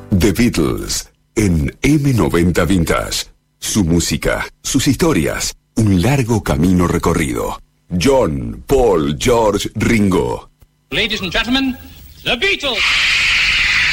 The Beatles en M90 Vintage. Su música, sus historias, un largo camino recorrido. John, Paul, George, Ringo. Ladies and gentlemen, The Beatles.